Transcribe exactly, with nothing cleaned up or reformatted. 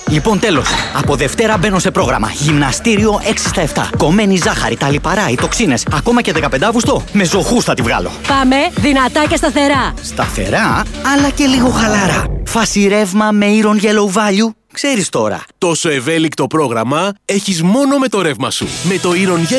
Λοιπόν, τέλος. Από Δευτέρα μπαίνω σε πρόγραμμα. Γυμναστήριο έξι στα επτά. Κομμένη ζάχαρη, τα λιπαρά, οι τοξίνες. Ακόμα και δεκαπέντε Αυγούστου με ζωχούς θα τη βγάλω. Πάμε δυνατά και σταθερά. Σταθερά, αλλά και λίγο χαλάρα. Φάση ρεύμα με Iron Yellow Value. Ξέρεις τώρα. Τόσο ευέλικτο πρόγραμμα έχεις μόνο με το ρεύμα σου. Με το Iron